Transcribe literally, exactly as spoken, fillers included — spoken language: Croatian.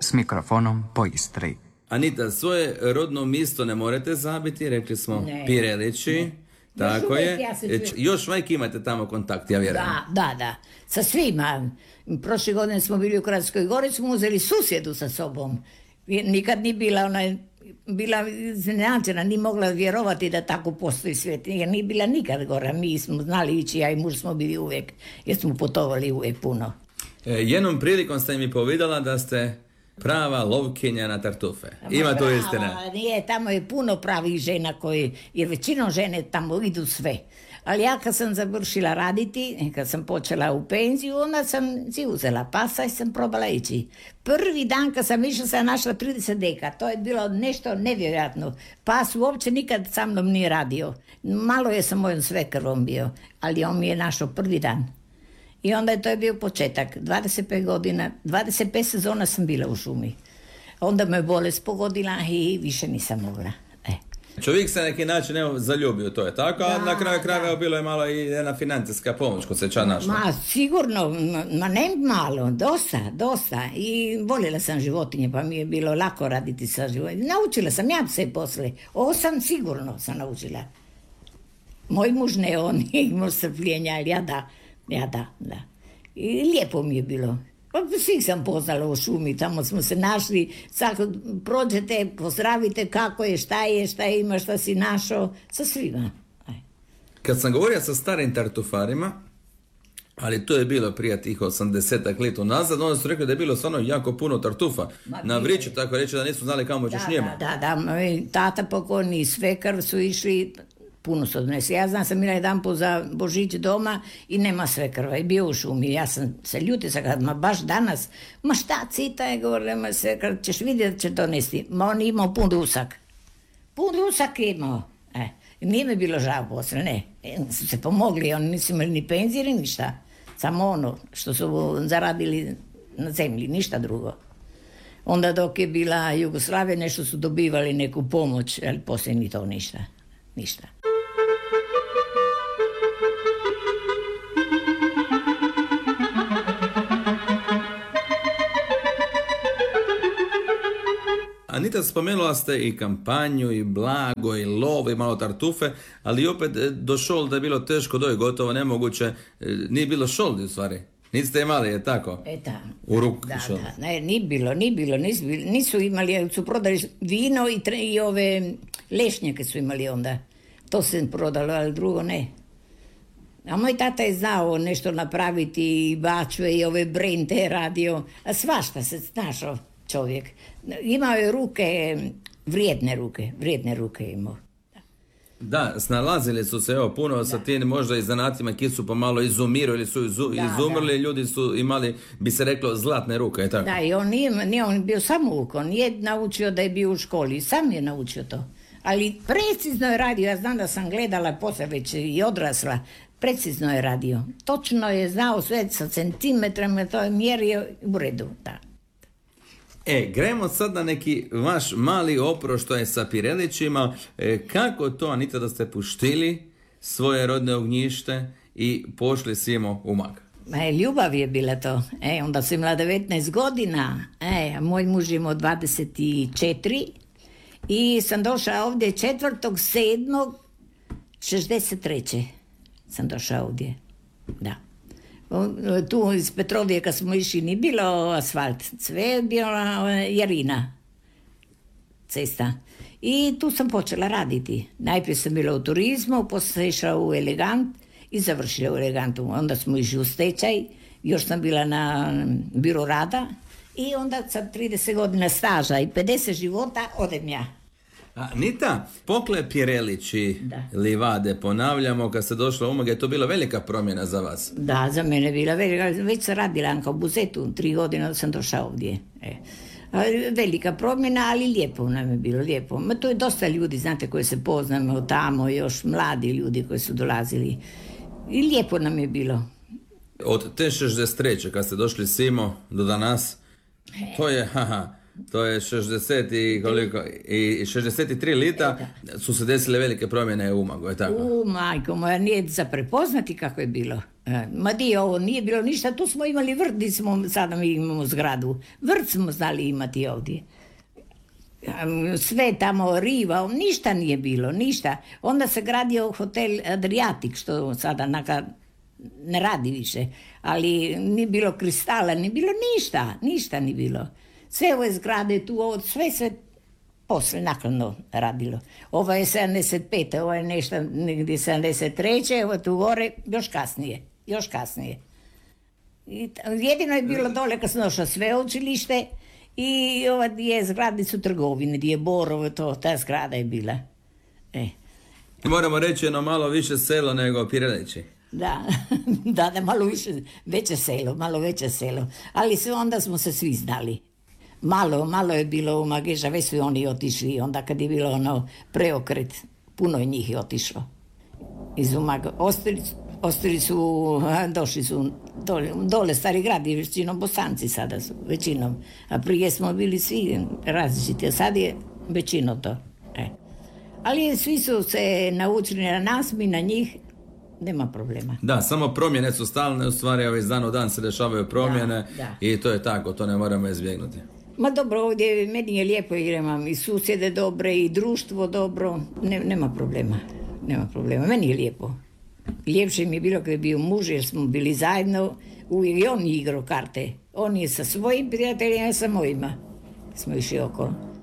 s mikrofonom po Istri. Anita, svoje rodno mjesto ne morate zabiti, rekli smo ne. Pirelići. Ne. Tako je. Ja se... Još uvijek imate tamo kontakt, ja vjerujem. Da, da, da. Sa svima. Prošle godine smo bili u Kranjskoj Gori, smo uzeli susjedu sa sobom. Nikad ni bila ona, bila iznenađena, ni mogla vjerovati da tako postoji svijet. Nije bila nikad gora. Mi smo znali ići, ja i muž smo bili uvijek, jer smo putovali uvijek puno. E, jednom prilikom ste mi povedala da ste prava lovkinja na tartufe. Ima to istina? Nije, tamo je puno pravih žena koji, jer većinom žene tamo idu sve. Ali ja kad sam završila raditi, kad sam počela u penziju, onda sam si uzela pasa i sam probala ići. Prvi dan kad sam išla sam našla trideset deka, to je bilo nešto nevjerojatno. Pas uopće nikad sa mnom nije radio. Malo je sa mojom svekrvom bio, ali on mi je našao prvi dan. I onda je to je bio početak. dvadeset pet godina, dvadeset pet sezona sam bila u šumi. Onda me bolest pogodila i više nisam mogla. E. Čovjek se na neki način evo, zaljubio, to je tako, da, a na kraju krajeva bilo je malo i jedna financijska pomoć ko se ča našla. Ma sigurno, ma, ma ne malo, dosta, dosta. I voljela sam životinje, pa mi je bilo lako raditi sa životinjama. Naučila sam ja se posle. Ovo sam sigurno sam naučila. Moj muž ne, on imao strpljenja, ali ja da. Ja da, da. I lijepo mi je bilo. Pa svih sam poznala u šumi, tamo smo se našli, svako prođete, pozdravite kako je, šta je, šta ima, šta si našao, sa svima. Aj. Kad sam govorio sa starim tartufarima, ali to je bilo prije tih osamdesetak let nazad, onda su rekli da je bilo stvarno jako puno tartufa. Ma, na vriću, tako reći da nisu znali kamo ćeš da, njema. Da, da, da, tata pokojni i svekar su išli. Puno se odnese. Ja znam, sam bila jedan put za Božić doma i nema sve krva. I bio u šumi. Ja sam se ljutila, sam kada, ma baš danas, ma šta cita je, govorila, ma sve krva, ćeš vidjeti da će to nesti. Ma on imao pun rusak. Pun rusak je imao. E, nije mi bilo žao posle, ne. E, su se pomogli, oni nisu imali ni penzije, ni ništa. Samo ono što su zaradili na zemlji, ništa drugo. Onda dok je bila Jugoslavija, nešto su dobivali neku pomoć, ali poslije ni to ništa. Ništa. Anita, spomenula ste i kampanju, i blago, i lov, i malo tartufe, ali opet do šol da je bilo teško, do je gotovo nemoguće, nije bilo šoldi u stvari. Niste imali, je tako? E da. U ruku da, šoldi. Da, ne, nije bilo, nije bilo, nisu, nisu imali, su prodali vino i, tre, i ove lešnjake su imali onda. To se prodalo, ali drugo ne. A moj tata je znao nešto napraviti, i bačve, i ove brente radio, a svašta se snašao čovjek. Imao je ruke, vrijedne ruke, vrijedne ruke imao. Da, snalazili su se evo puno da. Sa tim možda i zanatima ki su pomalo izumiru ili su izu, da, izumrli, da. Ljudi su imali, bi se reklo, zlatne ruke, je tako? Da, i on nije, nije on bio samouk, on nije naučio da je bio u školi, sam je naučio to. Ali precizno je radio, ja znam da sam gledala posle već i odrasla, precizno je radio. Točno je znao sve sa centimetrama, to je mjerio u redu, da. E, gremo sad na neki vaš mali oproštaj sa Pirelićima. E, kako to, Anita, da ste puštili svoje rodne ognjište i pošli simo u Umag? E, ljubav je bila to. E, onda sam imala devetnaest godina, e, a moj muž je imao dvadeset četiri i sam došla ovdje četvrtog sedmog šezdeset treće sam došla ovdje, da. Tu iz Petrovije kad smo išli nije bilo asfalt, sve je bila Jarina cesta. I tu sam počela raditi. Najprije sam bila u turizmu, poslije sam išla u Elegant i završila u Elegantu. Onda smo išli u stečaj, još sam bila na biro rada i onda sa trideset godina staža i pedeset života odem ja. Anita, pokle Pirelići, da. Livade, ponavljamo, kad ste došla u Umag, je to bila velika promjena za vas? Da, za mene je bila velika, već sam radila u Buzetu, tri godine da sam došla ovdje. E. Velika promjena, ali lijepo nam je bilo, lijepo. Ma to je dosta ljudi, znate, koji se poznamo tamo, još mladi ljudi koji su dolazili. I lijepo nam je bilo. Od te šezdeset treće kad ste došli simo do danas, e. To je, haha, To je šezdeset i koliko, i šezdeset tri lita su se desile velike promjene u Umagu, je tako? U, majko moja, nije za prepoznati kako je bilo. E, ma di ovo, nije bilo ništa, tu smo imali vrt, di smo, sada mi imamo zgradu. Vrt smo znali imati ovdje. Sve tamo riva, ništa nije bilo, ništa. Onda se gradio hotel Adriatic, što sada naka ne radi više, ali nije bilo kristala, nije bilo ništa, ništa nije bilo. Sve ove zgrade tu, ovo, sve se posle nakladno radilo. Ovo je sedamdeset pete, ovo je nešto negdje sedamdeset treće, ovo tu gore još kasnije, još kasnije. I jedino je bilo dole kad sam došla sveučilište i ova je zgrade su trgovine, gdje je Borovo, to, ta zgrada je bila. E. Moramo reći jedno malo više selo nego Pireleći. Da, da, da, malo više, veće selo, malo veće selo. Ali sve onda smo se svi znali. Malo, malo je bilo u Mageža, već su oni otišli. Onda kad je bilo ono preokret, puno je njih je otišlo. Iz Umaga. Ostali, ostali su, došli su dole, dole Stari grad je većinom Bosanci sada su, većinom. A prije smo bili svi različiti, a sad je većinom to. E. Ali svi su se naučili na nas, mi na njih. Nema problema. Da, samo promjene su stalne, u stvari ovaj iz dan u dan se dešavaju promjene da, da. I to je tako, to ne moramo izbjegnuti. Ma dobro, ovdje meni je lijepo jer imam i susjede dobre i društvo dobro, ne, nema problema, nema problema, meni je lijepo. Ljepše mi je bilo kad je bio muž jer smo bili zajedno, uvijek i on igrao karte, on je sa svojim prijateljima, ja sa mojima smo išli okolo.